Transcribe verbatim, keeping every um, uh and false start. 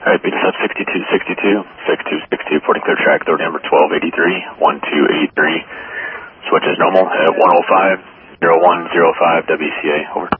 Alright, beat us up sixty-two sixty-two, sixty-two sixty-two, porting clear track, third number twelve eighty-three, one two eight three. Switch as normal at one oh five, zero one zero five W C A, over.